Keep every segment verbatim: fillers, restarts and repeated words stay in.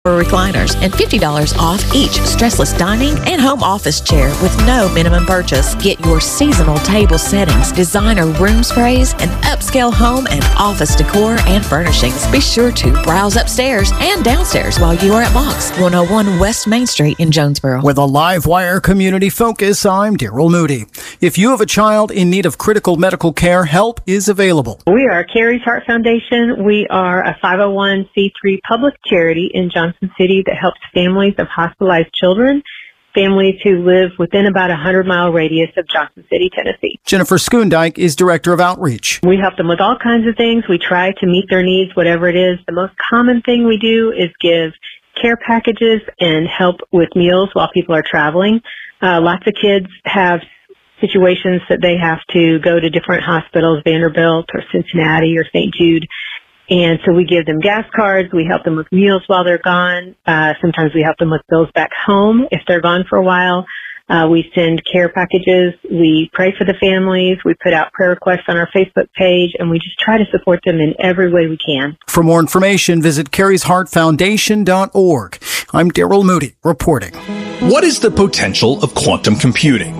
recliners and fifty dollars off each stressless dining and home office chair with no minimum purchase. Get your seasonal table settings, designer room sprays, and upscale home and office decor and furnishings. Be sure to browse upstairs and downstairs while you are at Mox, one oh one West Main Street in Jonesboro. With a Livewire community focus, I'm Daryl Moody. If you have a child in need of critical medical care, help is available. We are Carrie's Heart Foundation. We are a five oh one c three public charity in Jonesboro City that helps families of hospitalized children, families who live within about a hundred mile radius of Johnson City, Tennessee. Jennifer Schoondike is Director of Outreach. We help them with all kinds of things. We try to meet their needs, whatever it is. The most common thing we do is give care packages and help with meals while people are traveling. Uh, lots of kids have situations that they have to go to different hospitals, Vanderbilt or Cincinnati or Saint Jude. And so we give them gas cards. We help them with meals while they're gone. Uh, sometimes we help them with bills back home if they're gone for a while. Uh, we send care packages. We pray for the families. We put out prayer requests on our Facebook page, and we just try to support them in every way we can. For more information, visit carries heart foundation dot org. I'm Daryl Moody reporting. What is the potential of quantum computing?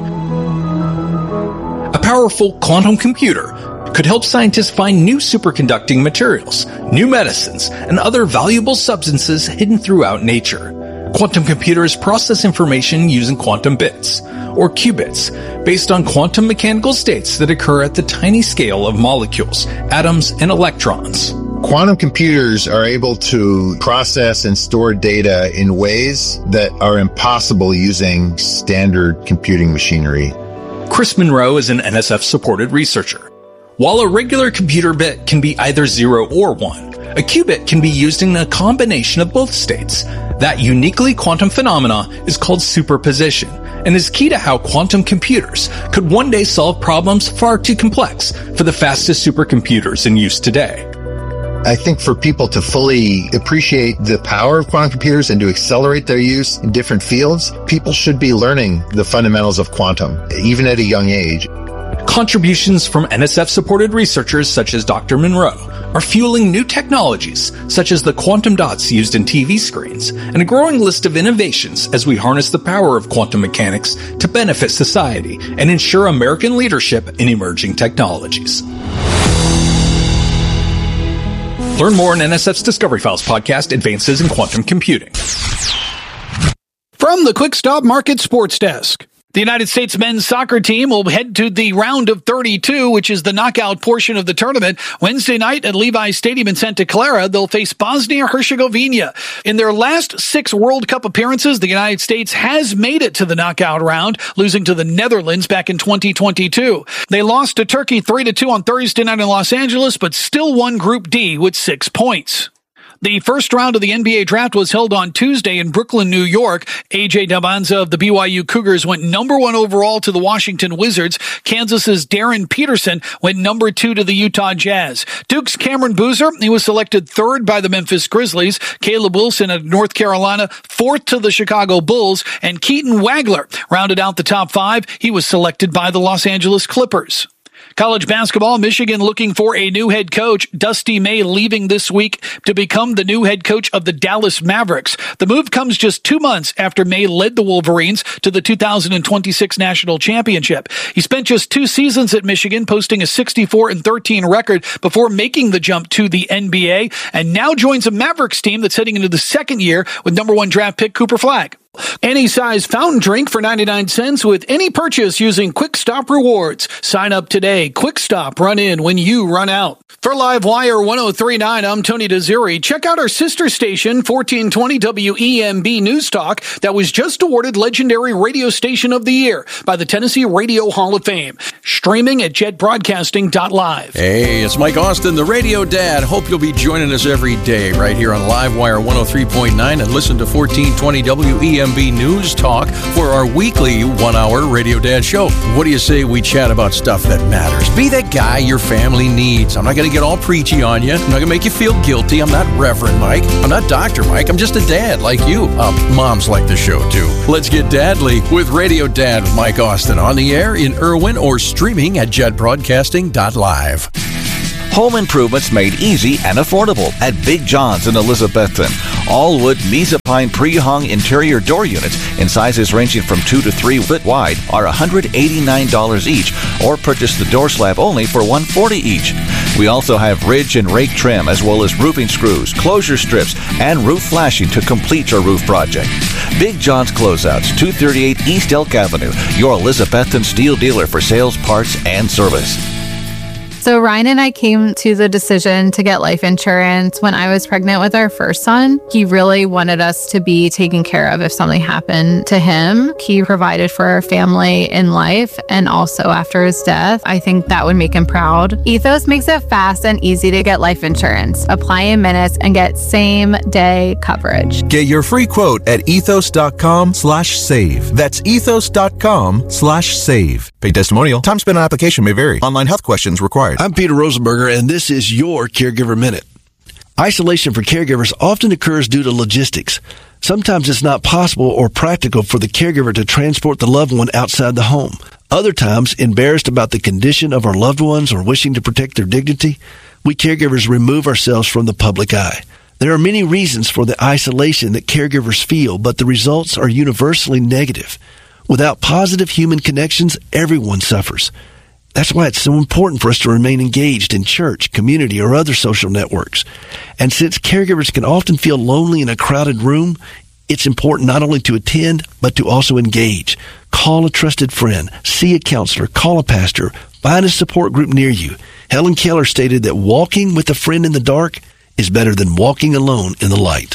A powerful quantum computer could help scientists find new superconducting materials, new medicines, and other valuable substances hidden throughout nature. Quantum computers process information using quantum bits, or qubits, based on quantum mechanical states that occur at the tiny scale of molecules, atoms, and electrons. Quantum computers are able to process and store data in ways that are impossible using standard computing machinery. Chris Monroe is an N S F-supported researcher. While a regular computer bit can be either zero or one, a qubit can be used in a combination of both states. That uniquely quantum phenomena is called superposition and is key to how quantum computers could one day solve problems far too complex for the fastest supercomputers in use today. I think for people to fully appreciate the power of quantum computers and to accelerate their use in different fields, people should be learning the fundamentals of quantum, even at a young age. Contributions from N S F-supported researchers such as Doctor Monroe are fueling new technologies such as the quantum dots used in T V screens and a growing list of innovations as we harness the power of quantum mechanics to benefit society and ensure American leadership in emerging technologies. Learn more in N S F's Discovery Files podcast, Advances in Quantum Computing. From the Quick Stop Market Sports Desk. The United States men's soccer team will head to the round of thirty-two, which is the knockout portion of the tournament. Wednesday night at Levi's Stadium in Santa Clara, they'll face Bosnia-Herzegovina. In their last six World Cup appearances, the United States has made it to the knockout round, losing to the Netherlands back in twenty twenty-two. They lost to Turkey three to two on Thursday night in Los Angeles, but still won Group D with six points. The first round of the N B A draft was held on Tuesday in Brooklyn, New York. A J Dabanza of the B Y U Cougars went number one overall to the Washington Wizards. Kansas's Darren Peterson went number two to the Utah Jazz. Duke's Cameron Boozer, he was selected third by the Memphis Grizzlies. Caleb Wilson of North Carolina, fourth to the Chicago Bulls. And Keaton Wagler rounded out the top five. He was selected by the Los Angeles Clippers. College basketball, Michigan looking for a new head coach. Dusty May leaving this week to become the new head coach of the Dallas Mavericks. The move comes just two months after May led the Wolverines to the two thousand twenty-six National Championship. He spent just two seasons at Michigan, posting a sixty-four and thirteen record before making the jump to the N B A, and now joins a Mavericks team that's heading into the second year with number one draft pick Cooper Flagg. Any size fountain drink for ninety-nine cents with any purchase using Quick Stop Rewards. Sign up today. Quick Stop, run in when you run out. For Livewire one oh three point nine, I'm Tony Desiri. Check out our sister station, fourteen twenty W E M B News Talk, that was just awarded Legendary Radio Station of the Year by the Tennessee Radio Hall of Fame. Streaming at jet broadcasting dot live. Hey, it's Mike Austin, the Radio Dad. Hope you'll be joining us every day right here on Livewire one oh three point nine and listen to fourteen twenty W E M B News Talk for our weekly one-hour Radio Dad show. What do you say we chat about stuff that matters? Be that guy your family needs. I'm not going to get all preachy on you. I'm not going to make you feel guilty. I'm not Reverend Mike. I'm not Doctor Mike. I'm just a dad like you. Uh, moms like the show, too. Let's get dadly with Radio Dad with Mike Austin on the air in Irwin or streaming at jet broadcasting dot live. Home improvements made easy and affordable at Big John's in Elizabethton. All wood Mesa Pine pre-hung interior door units in sizes ranging from two to three foot wide are one hundred eighty-nine dollars each, or purchase the door slab only for one hundred forty dollars each. We also have ridge and rake trim, as well as roofing screws, closure strips, and roof flashing to complete your roof project. Big John's Closeouts, two thirty-eight East Elk Avenue, your Elizabethton Steel dealer for sales, parts, and service. So Ryan and I came to the decision to get life insurance when I was pregnant with our first son. He really wanted us to be taken care of if something happened to him. He provided for our family in life and also after his death. I think that would make him proud. Ethos makes it fast and easy to get life insurance. Apply in minutes and get same day coverage. Get your free quote at ethos.com slash save. That's ethos.com slash save. Paid testimonial. Time spent on application may vary. Online health questions required. I'm Peter Rosenberger, and this is your Caregiver Minute. Isolation for caregivers often occurs due to logistics. Sometimes it's not possible or practical for the caregiver to transport the loved one outside the home. Other times, embarrassed about the condition of our loved ones or wishing to protect their dignity, we caregivers remove ourselves from the public eye. There are many reasons for the isolation that caregivers feel, but the results are universally negative. Without positive human connections, everyone suffers. That's why it's so important for us to remain engaged in church, community, or other social networks. And since caregivers can often feel lonely in a crowded room, it's important not only to attend, but to also engage. Call a trusted friend, see a counselor, call a pastor, find a support group near you. Helen Keller stated that walking with a friend in the dark is better than walking alone in the light.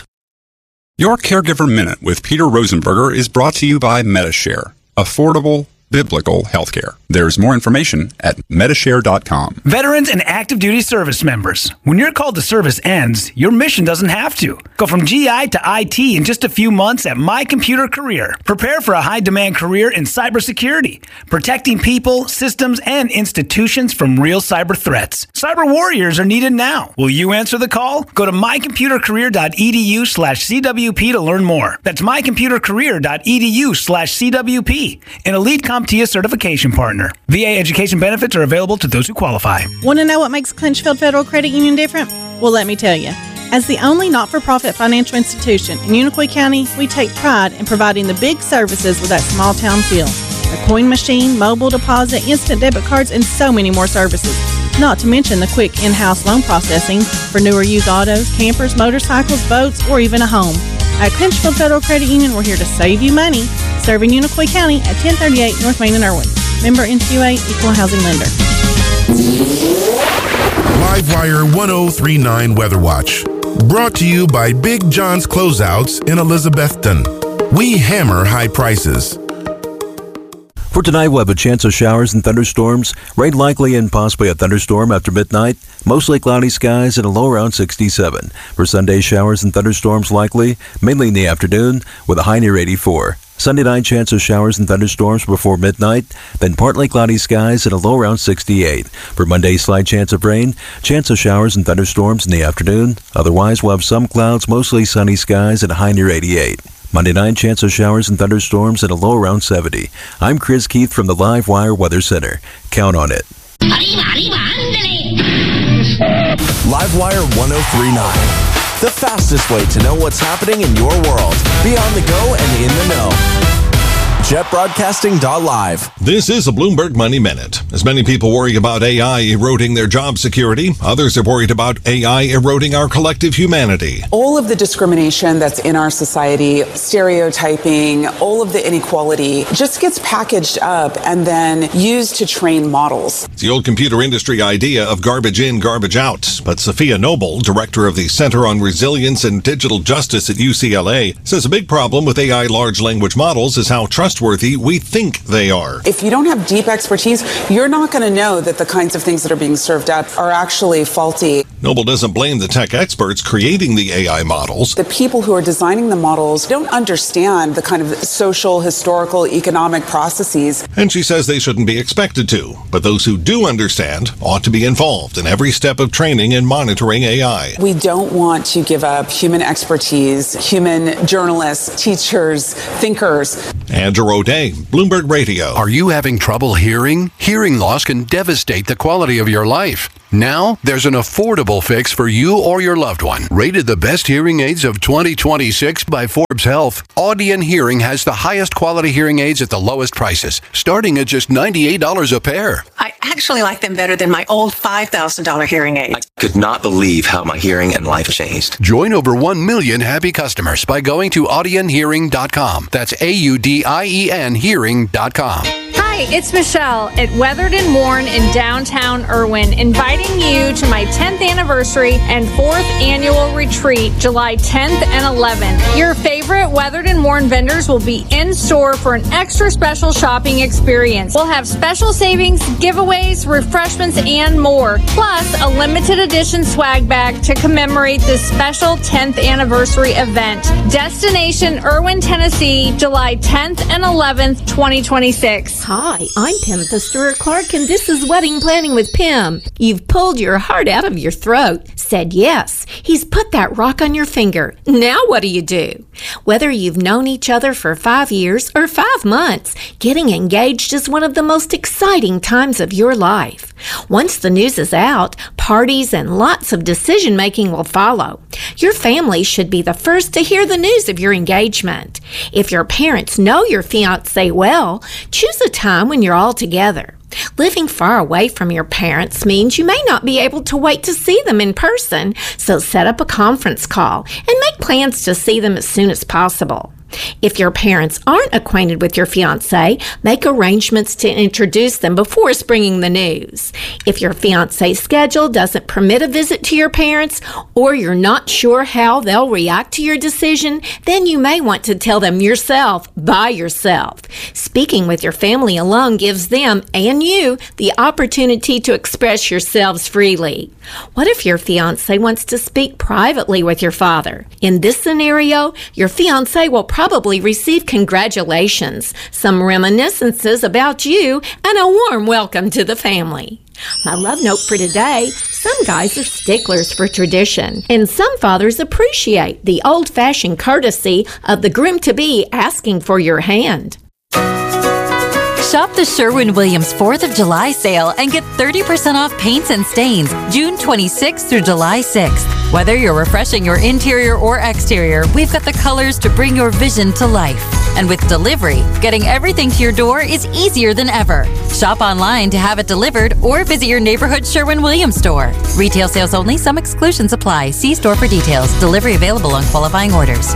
Your Caregiver Minute with Peter Rosenberger is brought to you by Medishare. Affordable biblical healthcare. There's more information at medishare dot com. Veterans and active duty service members. When your call to service ends, your mission doesn't have to. Go from G I to I T in just a few months at My Computer Career. Prepare for a high-demand career in cybersecurity, protecting people, systems, and institutions from real cyber threats. Cyber warriors are needed now. Will you answer the call? Go to mycomputercareer.edu slash CWP to learn more. That's mycomputercareer.edu slash CWP. An elite CompTIA certification partner. V A education benefits are available to those who qualify. Want to know what makes Clinchfield Federal Credit Union different? Well, let me tell you. As the only not-for-profit financial institution in Unicoi County, we take pride in providing the big services with that small-town feel. A coin machine, mobile deposit, instant debit cards, and so many more services. Not to mention the quick in-house loan processing for newer used autos, campers, motorcycles, boats, or even a home. At Clinchfield Federal Credit Union, we're here to save you money. Serving Unicoi County at ten thirty-eight North Main in Irwin. Member N C U A, Equal Housing Lender. Livewire one oh three point nine Weather Watch. Brought to you by Big John's Closeouts in Elizabethton. We hammer high prices. For tonight, we'll have a chance of showers and thunderstorms. Rain likely and possibly a thunderstorm after midnight. Mostly cloudy skies and a low around sixty-seven. For Sunday, showers and thunderstorms likely, mainly in the afternoon, with a high near eighty-four. Sunday night, chance of showers and thunderstorms before midnight, then partly cloudy skies and a low around sixty-eight. For Monday, slight chance of rain, chance of showers and thunderstorms in the afternoon. Otherwise, we'll have some clouds, mostly sunny skies and a high near eighty-eight. Monday night, chance of showers and thunderstorms and a low around seventy. I'm Chris Keith from the Live Wire Weather Center. Count on it. Livewire one oh three point nine. The fastest way to know what's happening in your world. Be on the go and in the know. jet broadcasting dot live. This is a Bloomberg Money Minute. As many people worry about A I eroding their job security, others are worried about A I eroding our collective humanity. All of the discrimination that's in our society, stereotyping, all of the inequality just gets packaged up and then used to train models. It's the old computer industry idea of garbage in, garbage out. But Sophia Noble, director of the Center on Resilience and Digital Justice at U C L A, says a big problem with A I large language models is how trustworthy we think they are. If you don't have deep expertise, you're not going to know that the kinds of things that are being served up are actually faulty. Noble doesn't blame the tech experts creating the A I models. The people who are designing the models don't understand the kind of social, historical, economic processes. And she says they shouldn't be expected to. But those who do understand ought to be involved in every step of training and monitoring A I. We don't want to give up human expertise, human journalists, teachers, thinkers. Andrew O'Day, Bloomberg Radio. Are you having trouble hearing? Hearing loss can devastate the quality of your life. Now, there's an affordable fix for you or your loved one. Rated the best hearing aids of twenty twenty-six by Forbes Health, Audion Hearing has the highest quality hearing aids at the lowest prices, starting at just ninety-eight dollars a pair. I actually like them better than my old five thousand dollars hearing aid. I could not believe how my hearing and life changed. Join over one million happy customers by going to audion hearing dot com. That's A U D I E N hearing dot com. Hi, it's Michelle at Weathered and Worn in downtown Irwin, inviting you to my tenth anniversary and fourth annual retreat, July tenth and eleventh. Your favorite Weathered and Worn vendors will be in store for an extra special shopping experience. We'll have special savings, giveaways, refreshments, and more, plus a limited edition swag bag to commemorate this special tenth anniversary event. Destination Irwin, Tennessee, July tenth and eleventh, twenty twenty-six. Hi, I'm Pimtha Stewart-Clark, and this is Wedding Planning with Pim. You've pulled your heart out of your throat, said yes. He's put that rock on your finger. Now what do you do? Whether you've known each other for five years or five months, getting engaged is one of the most exciting times of your life. Once the news is out, parties and lots of decision-making will follow. Your family should be the first to hear the news of your engagement. If your parents know your fiancé well, choose a time when you're all together. Living far away from your parents means you may not be able to wait to see them in person, so set up a conference call and make plans to see them as soon as possible. If your parents aren't acquainted with your fiancé, make arrangements to introduce them before springing the news. If your fiancé's schedule doesn't permit a visit to your parents, or you're not sure how they'll react to your decision, then you may want to tell them yourself by yourself. Speaking with your family alone gives them and you the opportunity to express yourselves freely. What if your fiancé wants to speak privately with your father? In this scenario, your fiancé will probably receive congratulations, some reminiscences about you, and a warm welcome to the family. My love note for today: some guys are sticklers for tradition, and some fathers appreciate the old-fashioned courtesy of the groom-to-be asking for your hand. Shop the Sherwin-Williams fourth of July sale and get thirty percent off paints and stains June twenty-sixth through July sixth. Whether you're refreshing your interior or exterior, we've got the colors to bring your vision to life. And with delivery, getting everything to your door is easier than ever. Shop online to have it delivered or visit your neighborhood Sherwin-Williams store. Retail sales only. Some exclusions apply. See store for details. Delivery available on qualifying orders.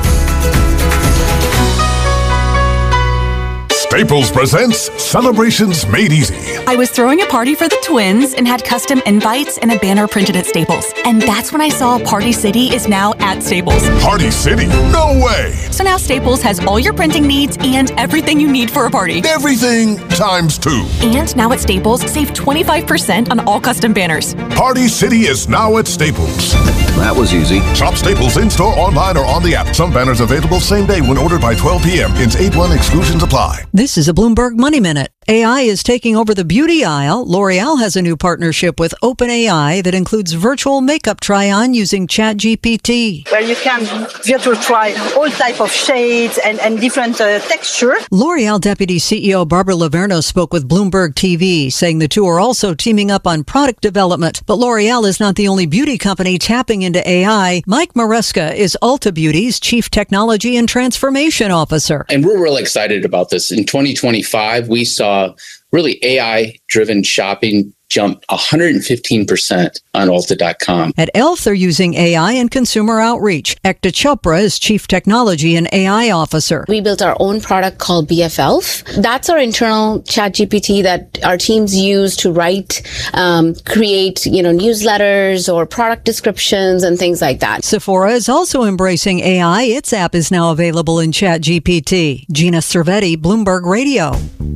Staples presents Celebrations Made Easy. I was throwing a party for the twins and had custom invites and a banner printed at Staples. And that's when I saw Party City is now at Staples. Party City? No way! So now Staples has all your printing needs and everything you need for a party. Everything times two. And now at Staples, save twenty-five percent on all custom banners. Party City is now at Staples. That was easy. Shop Staples in-store, online, or on the app. Some banners available same day when ordered by twelve p.m. Ins eight one exclusions apply. This is a Bloomberg Money Minute. A I is taking over the beauty aisle. L'Oreal has a new partnership with OpenAI that includes virtual makeup try-on using ChatGPT. Where you can virtual try all type of shades and, and different uh, texture. L'Oreal Deputy C E O Barbara Laverno spoke with Bloomberg T V, saying the two are also teaming up on product development. But L'Oreal is not the only beauty company tapping into A I. Mike Maresca is Ulta Beauty's Chief Technology and Transformation Officer. And we're really excited about this. In twenty twenty-five, we saw really A I-driven shopping jump one hundred fifteen percent on Ulta dot com. At E L F, they're using A I and consumer outreach. Ekta Chopra is Chief Technology and A I Officer. We built our own product called B F E L F. That's our internal ChatGPT that our teams use to write, um, create, you know, newsletters or product descriptions and things like that. Sephora is also embracing A I. Its app is now available in ChatGPT. Gina Cervetti, Bloomberg Radio.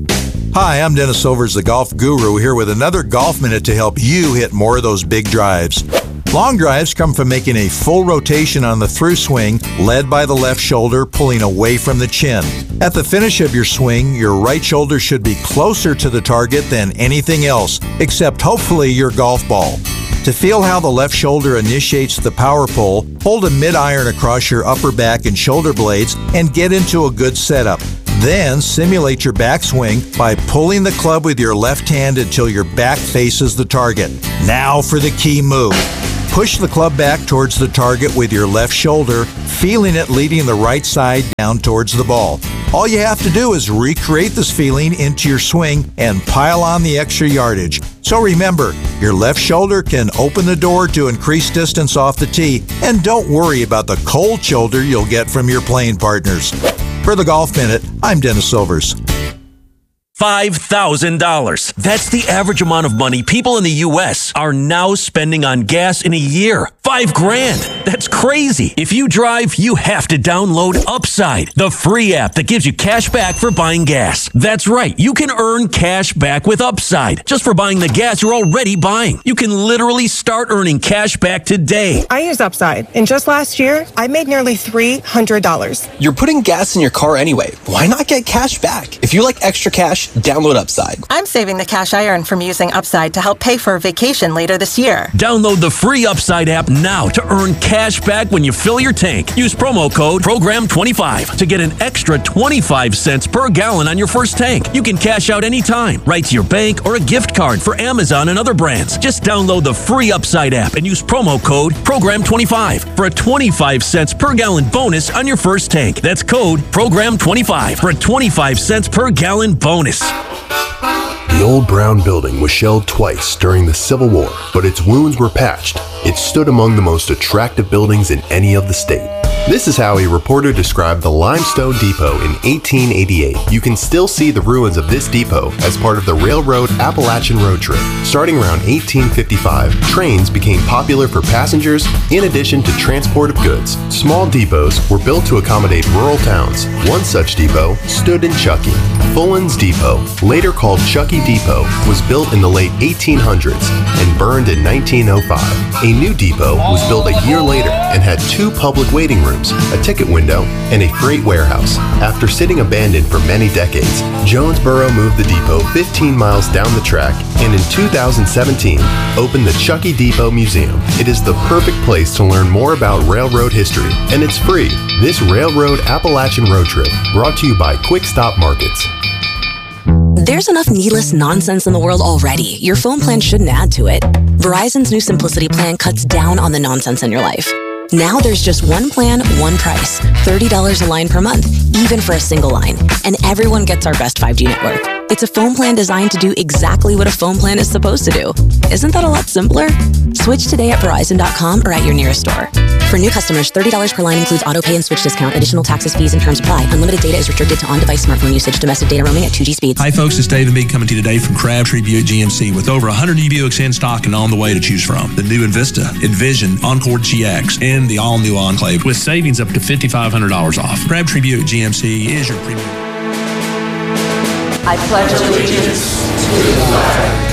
Hi, I'm Dennis Silvers, the golf guru, here with another golf minute to help you hit more of those big drives. Long drives come from making a full rotation on the through swing, led by the left shoulder, pulling away from the chin. At the finish of your swing, your right shoulder should be closer to the target than anything else, except hopefully your golf ball. To feel how the left shoulder initiates the power pull, hold a mid-iron across your upper back and shoulder blades and get into a good setup. Then simulate your backswing by pulling the club with your left hand until your back faces the target. Now for the key move. Push the club back towards the target with your left shoulder, feeling it leading the right side down towards the ball. All you have to do is recreate this feeling into your swing and pile on the extra yardage. So remember, your left shoulder can open the door to increase distance off the tee, and don't worry about the cold shoulder you'll get from your playing partners. For the Golf Minute, I'm Dennis Silvers. five thousand dollars. That's the average amount of money people in the U S are now spending on gas in a year. Five grand. That's crazy. If you drive, you have to download Upside, the free app that gives you cash back for buying gas. That's right. You can earn cash back with Upside just for buying the gas you're already buying. You can literally start earning cash back today. I use Upside, and just last year, I made nearly three hundred dollars. You're putting gas in your car anyway. Why not get cash back? If you like extra cash, download Upside. I'm saving the cash I earn from using Upside to help pay for a vacation later this year. Download the free Upside app now to earn cash back when you fill your tank. Use promo code program twenty-five to get an extra twenty-five cents per gallon on your first tank. You can cash out anytime, right to your bank or a gift card for Amazon and other brands. Just download the free Upside app and use promo code program twenty-five for a twenty-five cents per gallon bonus on your first tank. That's code program twenty-five for a twenty-five cents per gallon bonus. The old brown building was shelled twice during the Civil War, but its wounds were patched. It stood among the most attractive buildings in any of the state. This is how a reporter described the Limestone Depot in eighteen eighty-eight. You can still see the ruins of this depot as part of the Railroad Appalachian Road Trip. Starting around eighteen fifty-five, trains became popular for passengers in addition to transport of goods. Small depots were built to accommodate rural towns. One such depot stood in Chuckey. Fullen's Depot, later called Chuckey Depot, was built in the late eighteen hundreds and burned in nineteen oh five. A new depot was built a year later and had two public waiting rooms, a ticket window, and a freight warehouse. After sitting abandoned for many decades, Jonesboro moved the depot fifteen miles down the track and in two thousand seventeen opened the Chuckey Depot Museum. It is the perfect place to learn more about railroad history, and it's free. This Railroad Appalachian Road Trip brought to you by Quick Stop Markets. There's enough needless nonsense in the world already. Your phone plan shouldn't add to it. Verizon's new Simplicity plan cuts down on the nonsense in your life. Now there's just one plan, one price. thirty dollars a line per month, even for a single line. And everyone gets our best five G network. It's a phone plan designed to do exactly what a phone plan is supposed to do. Isn't that a lot simpler? Switch today at Verizon dot com or at your nearest store. For new customers, thirty dollars per line includes auto pay and switch discount. Additional taxes, fees, and terms apply. Unlimited data is restricted to on-device smartphone usage. Domestic data roaming at two G speeds. Hi folks, it's David Meade coming to you today from Crabtree Buick G M C with over one hundred new Buicks in stock and on the way to choose from. The new Envista, Envision, Encore G X, and the all-new Enclave with savings up to five thousand five hundred dollars off. Crabtree Buick G M C is your premium. I pledge allegiance to the flag